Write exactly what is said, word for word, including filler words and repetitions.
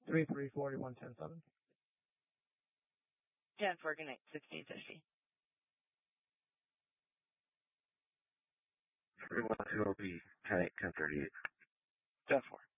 three three four one ten seven. ten four, good night, sixteen fifty. three one two O B, ten eight, ten thirty-eight. ten four.